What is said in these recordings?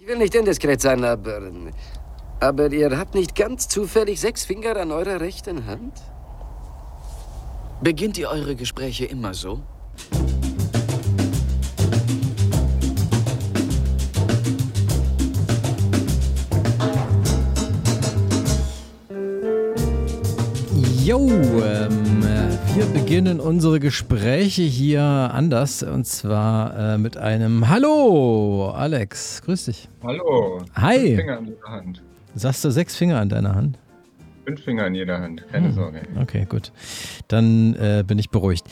Ich will nicht indiskret sein, aber ihr habt nicht ganz zufällig 6 Finger an eurer rechten Hand? Beginnt ihr eure Gespräche immer so? Jo, wir beginnen unsere Gespräche hier anders und zwar mit einem Hallo, Alex, grüß dich. Hallo. Hi. 5 Finger an jeder Hand. Sagst du 6 Finger an deiner Hand? 5 Finger an jeder Hand, keine Sorge. Okay, gut. Dann bin ich beruhigt.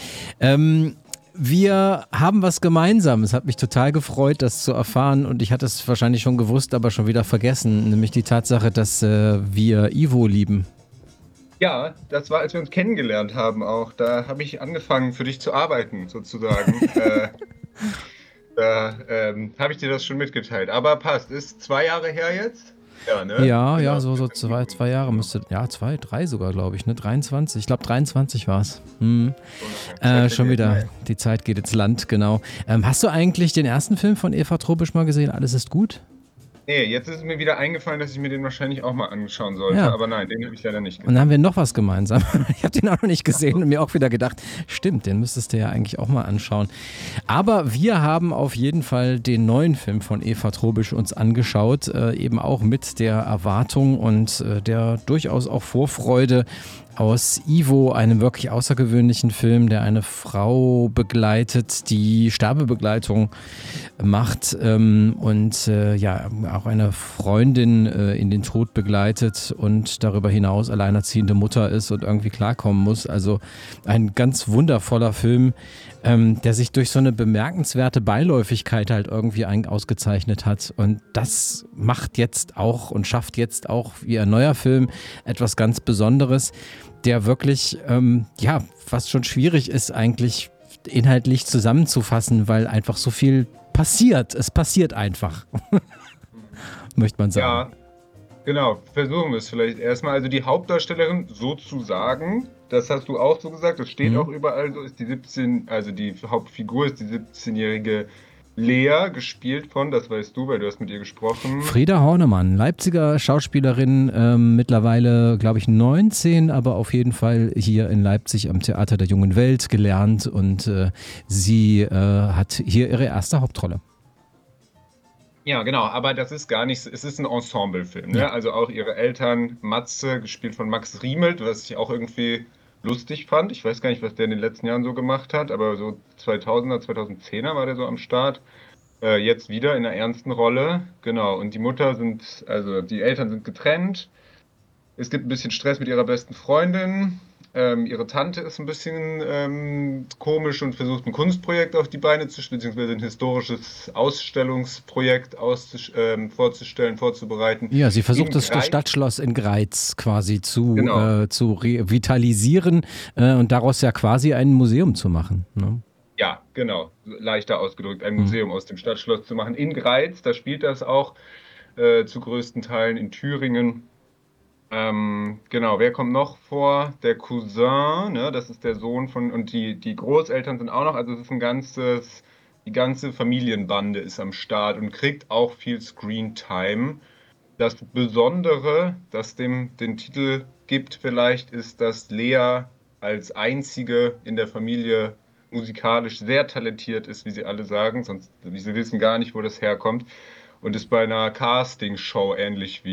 Wir haben was gemeinsam. Es hat mich total gefreut, das zu erfahren und ich hatte es wahrscheinlich schon gewusst, aber schon wieder vergessen, nämlich die Tatsache, dass wir Ivo lieben. Ja, das war, als wir uns kennengelernt haben auch. Da habe ich angefangen, für dich zu arbeiten, sozusagen. Da habe ich dir das schon mitgeteilt. Aber passt, ist 2 Jahre her jetzt? Ja, ne? Ja, Genau. ja, so 2 Jahre müsste, ja, 2, 3 sogar, glaube ich, ne? 23, ich glaube 23 war es. Schon wieder, die Zeit geht ins Land, genau. Hast du eigentlich den ersten Film von Eva Tropisch mal gesehen, Alles ist gut? Nee, jetzt ist mir wieder eingefallen, dass ich mir den wahrscheinlich auch mal anschauen sollte. Ja. Aber nein, den habe ich leider nicht gesehen. Und dann haben wir noch was gemeinsam. Ich habe den auch noch nicht gesehen und mir auch wieder gedacht, stimmt, den müsstest du ja eigentlich auch mal anschauen. Aber wir haben auf jeden Fall den neuen Film von Eva Tropisch uns angeschaut, eben auch mit der Erwartung und der durchaus auch Vorfreude aus Ivo, einem wirklich außergewöhnlichen Film, der eine Frau begleitet, die Sterbebegleitung macht und ja auch eine Freundin in den Tod begleitet und darüber hinaus alleinerziehende Mutter ist und irgendwie klarkommen muss. Also ein ganz wundervoller Film, der sich durch so eine bemerkenswerte Beiläufigkeit halt irgendwie ausgezeichnet hat. Und das macht jetzt auch und schafft jetzt auch wie ein neuer Film etwas ganz Besonderes, der wirklich, ja, fast schon schwierig ist eigentlich inhaltlich zusammenzufassen, weil einfach so viel passiert. Es passiert einfach, möchte man sagen. Ja, genau. Versuchen wir es vielleicht erstmal. Also die Hauptdarstellerin sozusagen, das hast du auch so gesagt, das steht auch überall so, ist die 17, also die Hauptfigur ist die 17-jährige Lea, gespielt von, das weißt du, weil du hast mit ihr gesprochen. Frieda Hornemann, Leipziger Schauspielerin, mittlerweile, glaube ich, 19, aber auf jeden Fall hier in Leipzig am Theater der Jungen Welt gelernt und sie hat hier ihre erste Hauptrolle. Ja, genau, aber das ist gar nicht, es ist ein Ensemblefilm, ne? Ja. Also auch ihre Eltern, Matze, gespielt von Max Riemelt, was ich auch irgendwie lustig fand. Ich weiß gar nicht, was der in den letzten Jahren so gemacht hat, aber so 2000er, 2010er war der so am Start. Jetzt wieder in einer ernsten Rolle, genau. Und die Eltern sind getrennt. Es gibt ein bisschen Stress mit ihrer besten Freundin. Ihre Tante ist ein bisschen komisch und versucht ein Kunstprojekt auf die Beine zu stellen, beziehungsweise ein historisches Ausstellungsprojekt vorzustellen, vorzubereiten. Ja, sie versucht das Greiz. Stadtschloss in Greiz quasi zu Genau. revitalisieren und daraus ja quasi ein Museum zu machen. Ne? Ja, genau. Leichter ausgedrückt, ein Museum aus dem Stadtschloss zu machen. In Greiz, da spielt das auch zu größten Teilen in Thüringen. Genau, wer kommt noch vor? Der Cousin, ne, das ist der Sohn von, und die Großeltern sind auch noch, also es ist die ganze Familienbande ist am Start und kriegt auch viel Screentime. Das Besondere, das dem den Titel gibt vielleicht, ist, dass Lea als einzige in der Familie musikalisch sehr talentiert ist, wie sie alle sagen, sonst sie wissen gar nicht, wo das herkommt. Und ist bei einer Castingshow ähnlich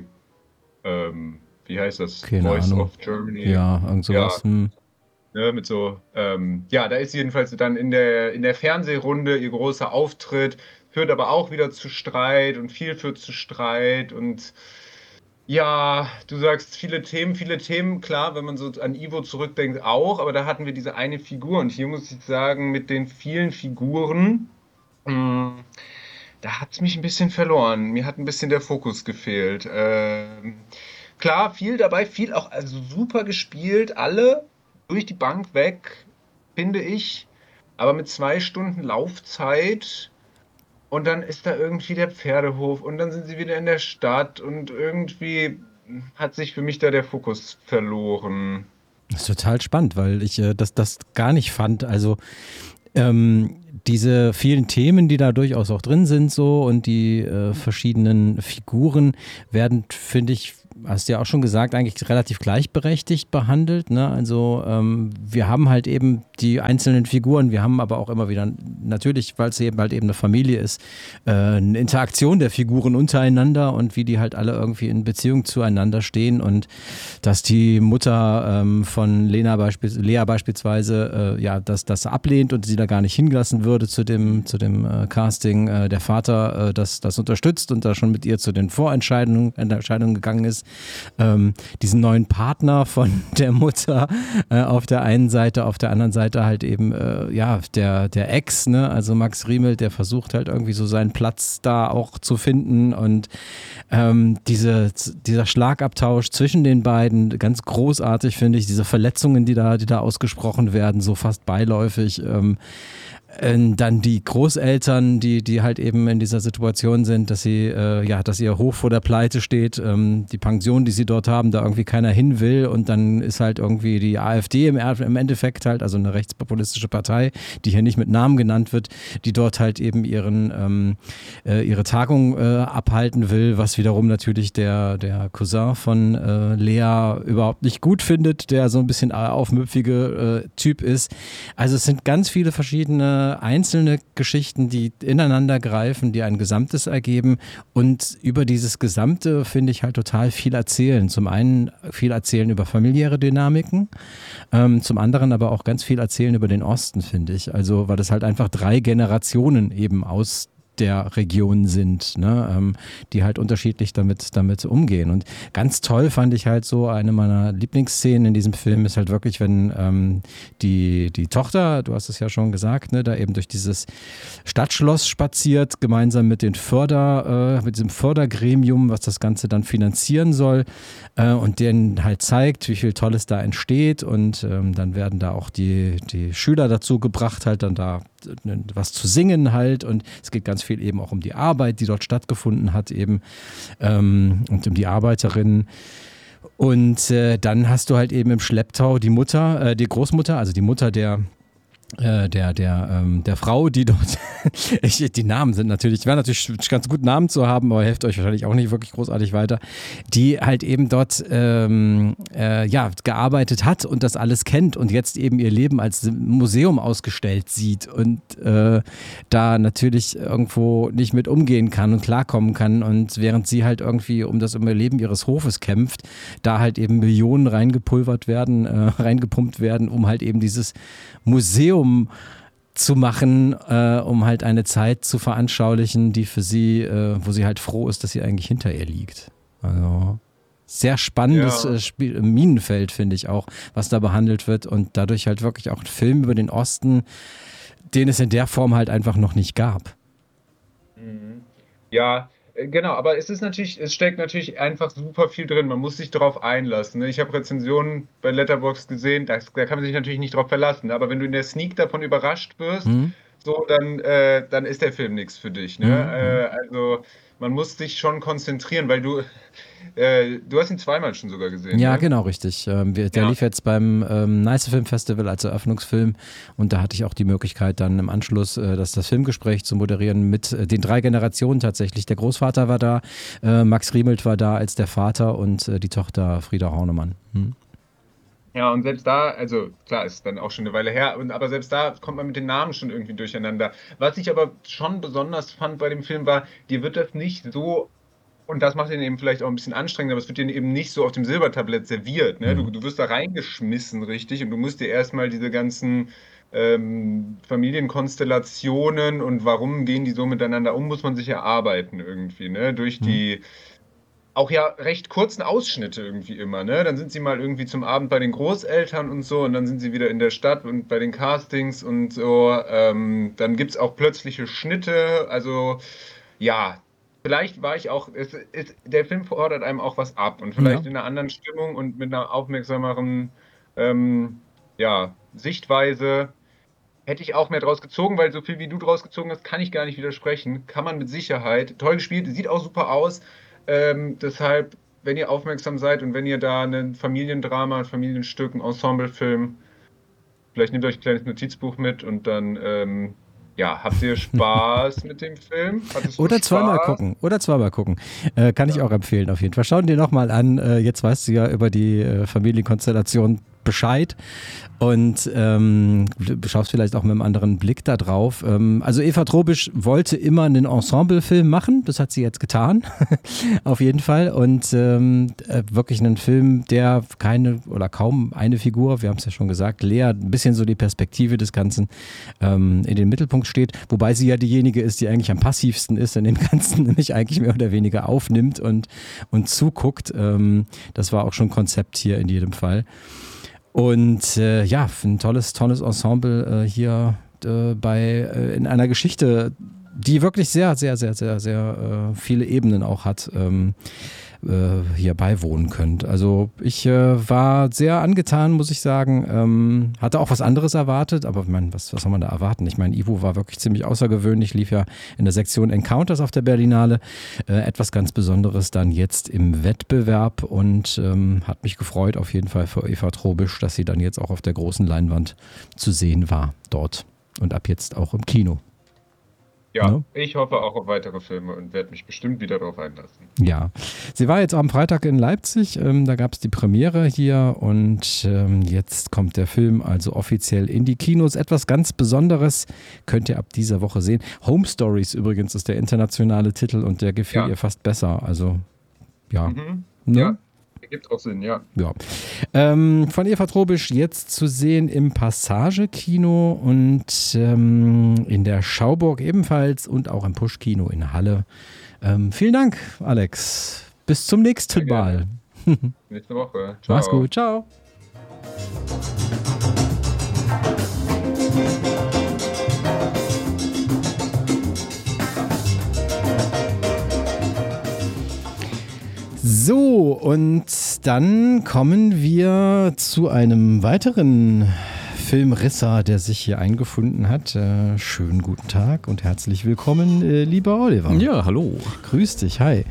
wie heißt das? Keine Voice Ahnung. of Germany. Ja, irgend sowas. Ja. Ne, mit so, ja, da ist jedenfalls dann in der Fernsehrunde ihr großer Auftritt, führt aber auch wieder zu Streit und viel führt zu Streit und ja, du sagst viele Themen, klar, wenn man so an Ivo zurückdenkt auch, aber da hatten wir diese eine Figur und hier muss ich sagen, mit den vielen Figuren, da hat es mich ein bisschen verloren. Mir hat ein bisschen der Fokus gefehlt. Klar, viel dabei, viel auch also super gespielt, alle durch die Bank weg, finde ich. Aber mit 2 Stunden Laufzeit und dann ist da irgendwie der Pferdehof und dann sind sie wieder in der Stadt und irgendwie hat sich für mich da der Fokus verloren. Das ist total spannend, weil ich das gar nicht fand. Also diese vielen Themen, die da durchaus auch drin sind so und die verschiedenen Figuren werden, finde ich, hast du ja auch schon gesagt, eigentlich relativ gleichberechtigt behandelt. Ne? Also wir haben halt eben die einzelnen Figuren, wir haben aber auch immer wieder, natürlich, weil es eben halt eben eine Familie ist, eine Interaktion der Figuren untereinander und wie die halt alle irgendwie in Beziehung zueinander stehen und dass die Mutter von Lea beispielsweise das ablehnt und sie da gar nicht hingelassen würde zu dem Casting, der Vater das unterstützt und da schon mit ihr zu den Vorentscheidungen gegangen ist. Diesen neuen Partner von der Mutter auf der einen Seite, auf der anderen Seite halt eben der Ex, ne? Also Max Riemelt, der versucht halt irgendwie so seinen Platz da auch zu finden und dieser Schlagabtausch zwischen den beiden, ganz großartig finde ich, diese Verletzungen, die da ausgesprochen werden, so fast beiläufig. Dann die Großeltern, die halt eben in dieser Situation sind, dass dass ihr Hof vor der Pleite steht, die Pension, die sie dort haben, da irgendwie keiner hin will und dann ist halt irgendwie die AfD im Endeffekt halt, also eine rechtspopulistische Partei, die hier nicht mit Namen genannt wird, die dort halt eben ihre Tagung abhalten will, was wiederum natürlich der Cousin von Lea überhaupt nicht gut findet, der so ein bisschen aufmüpfige Typ ist. Also es sind ganz viele verschiedene einzelne Geschichten, die ineinander greifen, die ein Gesamtes ergeben und über dieses Gesamte finde ich halt total viel erzählen. Zum einen viel erzählen über familiäre Dynamiken, zum anderen aber auch ganz viel erzählen über den Osten, finde ich. Also weil das halt einfach 3 Generationen eben aus der Region sind, ne, die halt unterschiedlich damit umgehen. Und ganz toll fand ich halt so, eine meiner Lieblingsszenen in diesem Film ist halt wirklich, wenn die Tochter, du hast es ja schon gesagt, ne, da eben durch dieses Stadtschloss spaziert, gemeinsam mit diesem Fördergremium, was das Ganze dann finanzieren soll, und denen halt zeigt, wie viel Tolles da entsteht und dann werden da auch die Schüler dazu gebracht, halt dann da was zu singen halt und es geht ganz viel eben auch um die Arbeit, die dort stattgefunden hat eben und um die Arbeiterinnen. Und dann hast du halt eben im Schlepptau die Großmutter, also die Mutter der Frau, die dort, die Namen sind natürlich, wäre natürlich ganz gut Namen zu haben, aber hilft euch wahrscheinlich auch nicht wirklich großartig weiter, die halt eben dort gearbeitet hat und das alles kennt und jetzt eben ihr Leben als Museum ausgestellt sieht und da natürlich irgendwo nicht mit umgehen kann und klarkommen kann und während sie halt irgendwie um das Überleben ihres Hofes kämpft, da halt eben Millionen reingepumpt werden, um halt eben dieses Museum zu machen, um halt eine Zeit zu veranschaulichen, die für sie, wo sie halt froh ist, dass sie eigentlich hinter ihr liegt. Also sehr spannendes Minenfeld, finde ich auch, was da behandelt wird und dadurch halt wirklich auch ein Film über den Osten, den es in der Form halt einfach noch nicht gab. Ja, genau, aber es steckt natürlich einfach super viel drin. Man muss sich darauf einlassen. Ne? Ich habe Rezensionen bei Letterboxd gesehen, da kann man sich natürlich nicht drauf verlassen. Aber wenn du in der Sneak davon überrascht wirst, so, dann ist der Film nichts für dich. Ne? Also man muss sich schon konzentrieren, weil du hast ihn zweimal schon sogar gesehen. Ja, ne? genau, richtig. Der lief jetzt beim Nice Film Festival als Eröffnungsfilm und da hatte ich auch die Möglichkeit dann im Anschluss das Filmgespräch zu moderieren mit den 3 Generationen tatsächlich. Der Großvater war da, Max Riemelt war da als der Vater und die Tochter Frieda Hornemann. Ja, und selbst da, also klar, ist dann auch schon eine Weile her, aber selbst da kommt man mit den Namen schon irgendwie durcheinander. Was ich aber schon besonders fand bei dem Film war, dir wird das nicht so, und das macht ihn eben vielleicht auch ein bisschen anstrengend, aber es wird dir eben nicht so auf dem Silbertablett serviert. Ne? Du wirst da reingeschmissen, richtig, und du musst dir erstmal diese ganzen Familienkonstellationen und warum gehen die so miteinander um, muss man sich erarbeiten irgendwie, ne? Durch die auch ja recht kurzen Ausschnitte irgendwie immer, ne? Dann sind sie mal irgendwie zum Abend bei den Großeltern und so und dann sind sie wieder in der Stadt und bei den Castings und so. Dann gibt es auch plötzliche Schnitte, also ja, vielleicht war ich auch, der Film fordert einem auch was ab und vielleicht in einer anderen Stimmung und mit einer aufmerksameren Sichtweise hätte ich auch mehr draus gezogen, weil so viel wie du draus gezogen hast, kann ich gar nicht widersprechen. Kann man mit Sicherheit. Toll gespielt, sieht auch super aus. Deshalb, wenn ihr aufmerksam seid und wenn ihr da ein Familiendrama, ein Familienstück, ein Ensemblefilm, vielleicht nehmt euch ein kleines Notizbuch mit und dann Ja, habt ihr Spaß mit dem Film? Hattest du Oder zweimal Spaß? gucken. Kann ich auch empfehlen, auf jeden Fall. Schau ihn dir nochmal an. Jetzt weißt du ja über die Familienkonstellation Bescheid und schaust vielleicht auch mit einem anderen Blick da drauf. Also Eva Trobisch wollte immer einen Ensemblefilm machen, das hat sie jetzt getan, auf jeden Fall. Und wirklich einen Film, der keine oder kaum eine Figur, wir haben es ja schon gesagt, Lea, ein bisschen so die Perspektive des Ganzen in den Mittelpunkt steht, wobei sie ja diejenige ist, die eigentlich am passivsten ist in dem Ganzen, nämlich eigentlich mehr oder weniger aufnimmt und zuguckt. Das war auch schon Konzept hier in jedem Fall. Und ein tolles Ensemble hier in einer Geschichte, die wirklich sehr, sehr, sehr, sehr, sehr viele Ebenen auch hat, hier beiwohnen könnt. Also ich war sehr angetan, muss ich sagen. Hatte auch was anderes erwartet, aber ich meine, was soll man da erwarten? Ich meine, Ivo war wirklich ziemlich außergewöhnlich, lief ja in der Sektion Encounters auf der Berlinale. Etwas ganz Besonderes dann jetzt im Wettbewerb und hat mich gefreut auf jeden Fall für Eva Trobisch, dass sie dann jetzt auch auf der großen Leinwand zu sehen war dort und ab jetzt auch im Kino. Ja, Ne? ich hoffe auch auf weitere Filme und werde mich bestimmt wieder darauf einlassen. Ja, sie war jetzt am Freitag in Leipzig, da gab es die Premiere hier und jetzt kommt der Film also offiziell in die Kinos. Etwas ganz Besonderes könnt ihr ab dieser Woche sehen. Home Stories übrigens ist der internationale Titel und der gefiel ihr fast besser. Also ja. Ne? Ja, ergibt auch Sinn, ja. Ja. Von Eva Trobisch jetzt zu sehen im Passage-Kino und in der Schauburg ebenfalls und auch im Push-Kino in Halle. Vielen Dank, Alex. Bis zum nächsten Mal. Nächste Woche. Ciao. Mach's gut. Ciao. So, und dann kommen wir zu einem weiteren Filmrisser, der sich hier eingefunden hat. Schönen guten Tag und herzlich willkommen, lieber Oliver. Ja, hallo. Grüß dich, hi.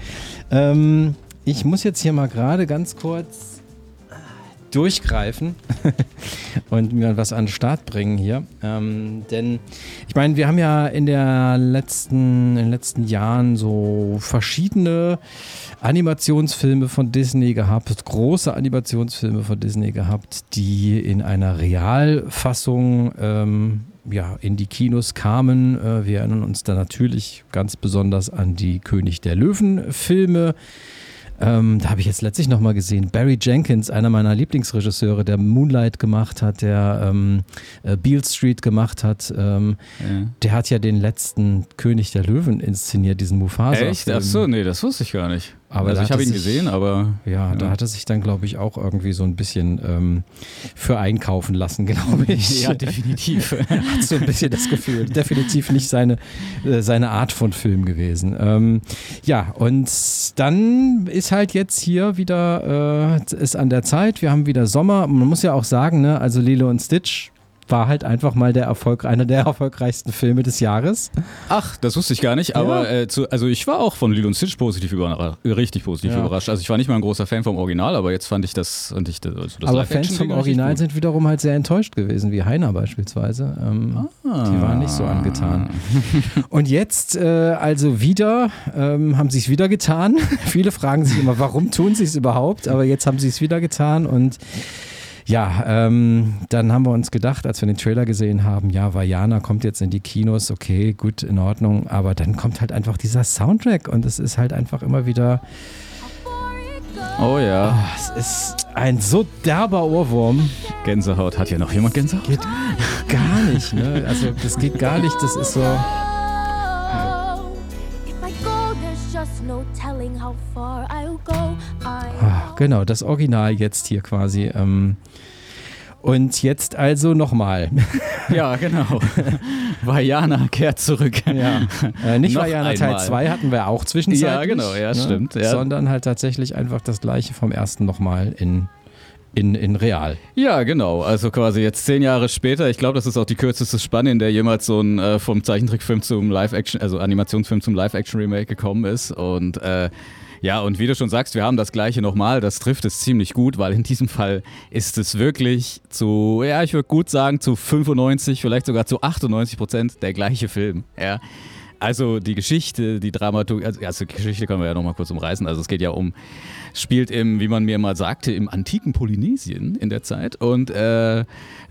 Ich muss jetzt hier mal gerade ganz kurz durchgreifen und mir was an den Start bringen hier. Denn ich meine, wir haben ja in den letzten Jahren so verschiedene Animationsfilme von Disney gehabt, große Animationsfilme von Disney gehabt, die in einer Realfassung in die Kinos kamen. Wir erinnern uns da natürlich ganz besonders an die König der Löwen-Filme. Da habe ich jetzt letztlich nochmal gesehen, Barry Jenkins, einer meiner Lieblingsregisseure, der Moonlight gemacht hat, der Beale Street gemacht hat, der hat ja den letzten König der Löwen inszeniert, diesen Mufasa-Film. Echt? Achso, nee, das wusste ich gar nicht. Aber also ich habe ihn gesehen, aber... Ja, da hat er sich dann, glaube ich, auch irgendwie so ein bisschen für einkaufen lassen, glaube ich. Ja, definitiv. Hat so ein bisschen das Gefühl. Definitiv nicht seine Art von Film gewesen. Und dann ist halt jetzt hier wieder, ist an der Zeit, wir haben wieder Sommer. Man muss ja auch sagen, ne, also Lilo und Stitch war halt einfach mal einer der erfolgreichsten Filme des Jahres. Ach, das wusste ich gar nicht, aber also ich war auch von Lilo und Stitch richtig positiv überrascht. Also ich war nicht mal ein großer Fan vom Original, aber jetzt fand ich das aber Fans vom Original sind wiederum halt sehr enttäuscht gewesen, wie Heiner beispielsweise. Die waren nicht so angetan. Und jetzt also wieder, haben sie es wieder getan. Viele fragen sich immer, warum tun sie es überhaupt? Aber jetzt haben sie es wieder getan und ja, dann haben wir uns gedacht, als wir den Trailer gesehen haben, ja, Vaiana kommt jetzt in die Kinos, okay, gut, in Ordnung, aber dann kommt halt einfach dieser Soundtrack und es ist halt einfach immer wieder... Oh ja. Es ist ein so derber Ohrwurm. Gänsehaut. Hat ja noch jemand Gänsehaut? Geht gar nicht, ne? Also das geht gar nicht, das ist so... Genau, das Original jetzt hier quasi. Und jetzt also nochmal. Ja, genau. Vaiana kehrt zurück. Ja. Nicht Vaiana Teil 2 hatten wir auch zwischenzeitlich. Ja, genau, ja, stimmt. Ja. Sondern halt tatsächlich einfach das gleiche vom ersten nochmal in real. Ja, genau. Also quasi jetzt 10 Jahre später. Ich glaube, das ist auch die kürzeste Spanne, in der jemals so ein vom Zeichentrickfilm zum Live-Action, also Animationsfilm zum Live-Action-Remake gekommen ist. Und Ja, und wie du schon sagst, wir haben das Gleiche nochmal, das trifft es ziemlich gut, weil in diesem Fall ist es wirklich zu, ja, ich würde gut sagen, zu 95, vielleicht sogar zu 98% der gleiche Film, ja. Also die Geschichte, die Dramaturgie, also die Geschichte können wir ja nochmal kurz umreißen. Also es geht ja spielt wie man mir mal sagte, im antiken Polynesien in der Zeit. Und da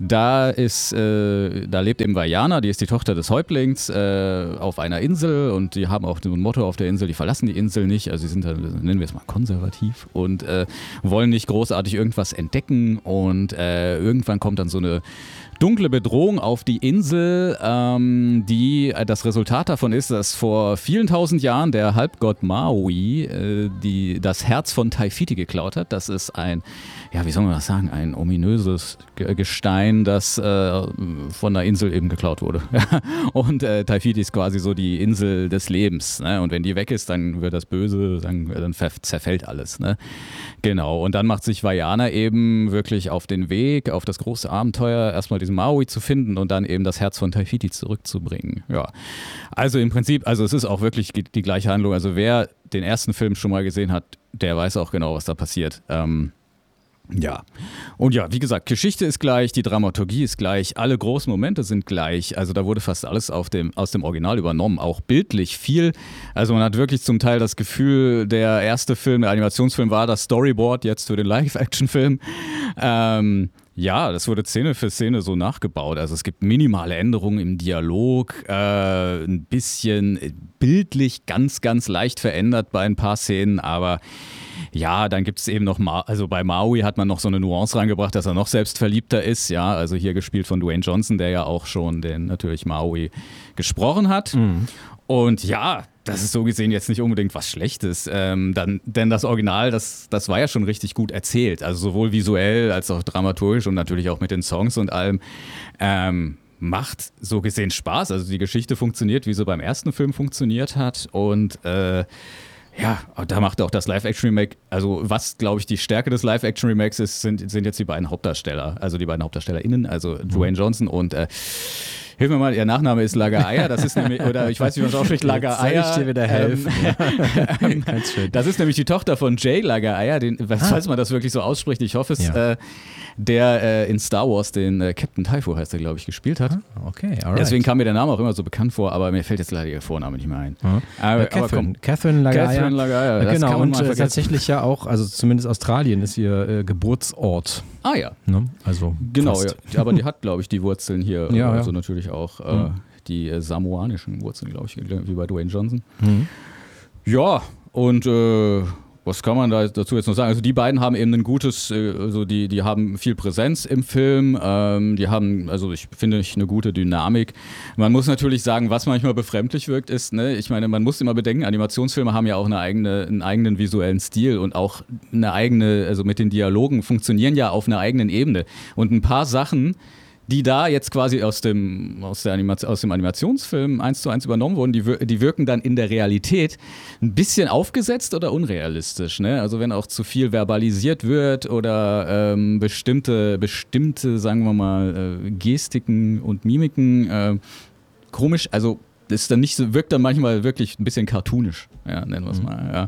lebt eben Vaiana, die ist die Tochter des Häuptlings auf einer Insel und die haben auch so ein Motto auf der Insel, die verlassen die Insel nicht. Also sie sind, nennen wir es mal, konservativ und wollen nicht großartig irgendwas entdecken. Und irgendwann kommt dann so eine dunkle Bedrohung auf die Insel, die das Resultat davon ist, dass vor vielen tausend Jahren der Halbgott Maui das Herz von Taifiti geklaut hat. Das ist ein, ja, wie soll man das sagen, ein ominöses Gestein, das von der Insel eben geklaut wurde. Und Taifiti ist quasi so die Insel des Lebens. Ne? Und wenn die weg ist, dann wird das böse, dann zerfällt alles. Ne? Genau, und dann macht sich Vaiana eben wirklich auf den Weg, auf das große Abenteuer, erstmal diesen Maui zu finden und dann eben das Herz von Taifiti zurückzubringen. Ja, also im Prinzip, also es ist auch wirklich die gleiche Handlung. Also wer den ersten Film schon mal gesehen hat, der weiß auch genau, was da passiert. Ja, und ja, wie gesagt, Geschichte ist gleich, die Dramaturgie ist gleich, alle großen Momente sind gleich, also da wurde fast alles aus dem Original übernommen, auch bildlich viel, also man hat wirklich zum Teil das Gefühl, der erste Film, der Animationsfilm war das Storyboard jetzt für den Live-Action-Film, ja, das wurde Szene für Szene so nachgebaut, also es gibt minimale Änderungen im Dialog, ein bisschen bildlich ganz, ganz leicht verändert bei ein paar Szenen, aber ja, dann gibt es eben noch, also bei Maui hat man noch so eine Nuance reingebracht, dass er noch selbstverliebter ist, ja, also hier gespielt von Dwayne Johnson, der ja auch schon den natürlich Maui gesprochen hat. Mhm. Und ja, das ist so gesehen jetzt nicht unbedingt was Schlechtes, denn das Original, das war ja schon richtig gut erzählt, also sowohl visuell als auch dramaturgisch und natürlich auch mit den Songs und allem. Macht so gesehen Spaß, also die Geschichte funktioniert, wie sie beim ersten Film funktioniert hat und ja, da macht auch das Live-Action-Remake, also was, glaube ich, die Stärke des Live-Action-Remakes ist, sind jetzt die beiden Hauptdarsteller, also die beiden HauptdarstellerInnen, also Dwayne Johnson und hilf mir mal, ihr Nachname ist Lagaaia, das ist nämlich, oder ich weiß nicht, wie man es ausspricht, Lagaaia. Soll ich dir wieder helfen? Ganz schön. Das ist nämlich die Tochter von Jay Lagaaia, falls man das wirklich so ausspricht, ich hoffe es, ja. Der in Star Wars den Captain Typho, heißt er, glaube ich, gespielt hat. Okay, alright. Deswegen kam mir der Name auch immer so bekannt vor, aber mir fällt jetzt leider ihr Vorname nicht mehr ein. Catherine Lagaaia. Genau, und tatsächlich ja auch, also zumindest Australien ist ihr Geburtsort. Ah ja. Ne? Also genau, ja. Aber die hat, glaube ich, die Wurzeln hier, ja, also natürlich auch die samoanischen Wurzeln, glaube ich, wie bei Dwayne Johnson. Mhm. Ja, und was kann man dazu jetzt noch sagen? Also die beiden haben eben ein gutes, also die haben viel Präsenz im Film, die haben, also ich finde, eine gute Dynamik. Man muss natürlich sagen, was manchmal befremdlich wirkt, ist, ne, ich meine, man muss immer bedenken, Animationsfilme haben ja auch einen eigenen visuellen Stil und auch eine eigene, also mit den Dialogen funktionieren ja auf einer eigenen Ebene. Und ein paar Sachen, die da jetzt quasi aus dem Animationsfilm 1:1 übernommen wurden, die wirken dann in der Realität ein bisschen aufgesetzt oder unrealistisch. Ne? Also wenn auch zu viel verbalisiert wird oder bestimmte, sagen wir mal, Gestiken und Mimiken komisch, also ist dann nicht so, wirkt dann manchmal wirklich ein bisschen cartoonisch, ja, nennen wir es mal. Ja.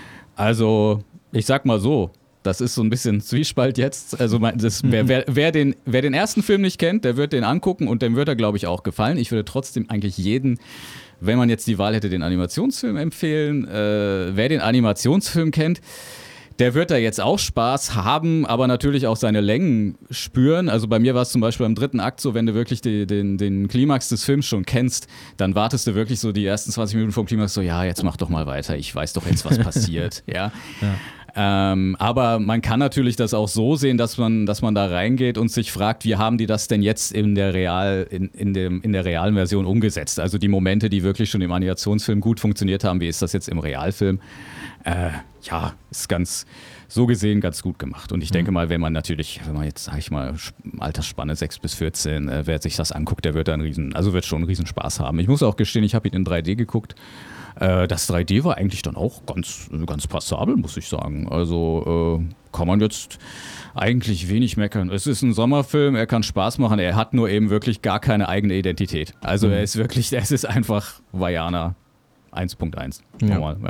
Also ich sag mal so, das ist so ein bisschen Zwiespalt jetzt. Also wer den ersten Film nicht kennt, der wird den angucken und dem wird er, glaube ich, auch gefallen. Ich würde trotzdem eigentlich jeden, wenn man jetzt die Wahl hätte, den Animationsfilm empfehlen. Wer den Animationsfilm kennt, der wird da jetzt auch Spaß haben, aber natürlich auch seine Längen spüren. Also bei mir war es zum Beispiel im dritten Akt so, wenn du wirklich den Klimax des Films schon kennst, dann wartest du wirklich so die ersten 20 Minuten vom Klimax so, ja, jetzt mach doch mal weiter, ich weiß doch jetzt, was passiert. Ja. Aber man kann natürlich das auch so sehen, dass man da reingeht und sich fragt, wie haben die das denn jetzt in der realen Version umgesetzt? Also die Momente, die wirklich schon im Animationsfilm gut funktioniert haben, wie ist das jetzt im Realfilm? Ja, ist so gesehen ganz gut gemacht. Und ich denke mal, wenn man jetzt, sag ich mal, Altersspanne 6 bis 14, wer sich das anguckt, der wird wird schon einen riesen Spaß haben. Ich muss auch gestehen, ich habe ihn in 3D geguckt. Das 3D war eigentlich dann auch ganz passabel, muss ich sagen. Also kann man jetzt eigentlich wenig meckern. Es ist ein Sommerfilm, er kann Spaß machen, er hat nur eben wirklich gar keine eigene Identität. Also es ist einfach Vaiana 1.1. Ja. Ja.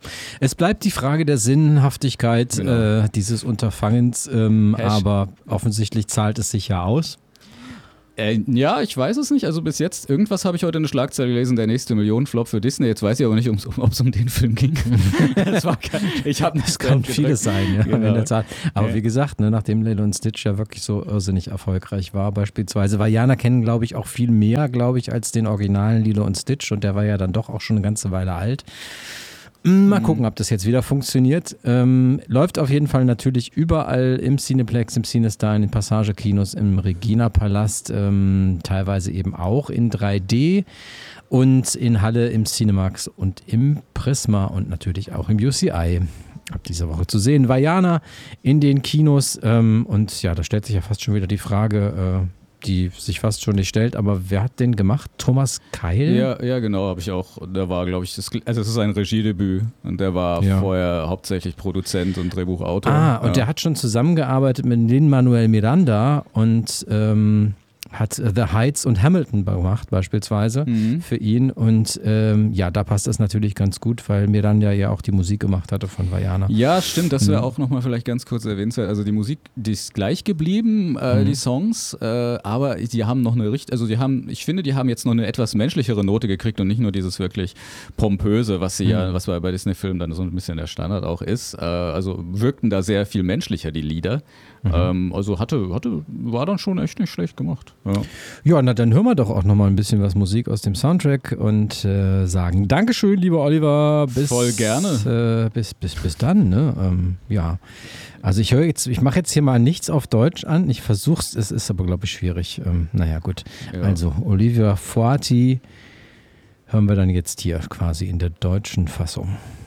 Es bleibt die Frage der Sinnhaftigkeit dieses Unterfangens, aber offensichtlich zahlt es sich ja aus. Ja, ich weiß es nicht. Also bis jetzt, irgendwas habe ich heute eine Schlagzeile gelesen, der nächste Millionenflop für Disney. Jetzt weiß ich aber nicht, ob es um den Film ging. Das kann vieles sein, ja, genau. In der Tat. Aber wie gesagt, nachdem Lilo und Stitch ja wirklich so irrsinnig erfolgreich war, beispielsweise, Vajana kennen, glaube ich, auch viel mehr, als den originalen Lilo und Stitch, und der war ja dann doch auch schon eine ganze Weile alt. Mal gucken, ob das jetzt wieder funktioniert. Läuft auf jeden Fall natürlich überall im Cineplex, im Cinestar, in den Passagekinos, im Regina-Palast, teilweise eben auch in 3D und in Halle im Cinemax und im Prisma und natürlich auch im UCI. Ab dieser Woche zu sehen. Vajana in den Kinos und ja, da stellt sich ja fast schon wieder die Frage, die sich fast schon nicht stellt, aber wer hat den gemacht? Thomas Keil? Ja, genau, habe ich auch. Der war, glaube ich, es ist ein Regiedebüt und der war vorher hauptsächlich Produzent und Drehbuchautor. Und der hat schon zusammengearbeitet mit Lin-Manuel Miranda und hat The Heights und Hamilton gemacht beispielsweise für ihn und da passt das natürlich ganz gut, weil Miranda ja auch die Musik gemacht hatte von Vajana. Ja, stimmt, das wäre auch nochmal vielleicht ganz kurz erwähnenswert. Also die Musik, die ist gleich geblieben, die Songs, aber die haben noch eine ich finde, die haben jetzt noch eine etwas menschlichere Note gekriegt und nicht nur dieses wirklich pompöse, was bei Disney-Filmen dann so ein bisschen der Standard auch ist. Also wirkten da sehr viel menschlicher, die Lieder. Also war dann schon echt nicht schlecht gemacht. Ja, na dann hören wir doch auch nochmal ein bisschen was Musik aus dem Soundtrack und sagen Dankeschön, lieber Oliver. Voll gerne. Bis dann, ne? Also ich mache jetzt hier mal nichts auf Deutsch an. Ich versuch's, es ist aber, glaube ich, schwierig. Naja, gut. Ja. Also Oliver Fuati hören wir dann jetzt hier quasi in der deutschen Fassung.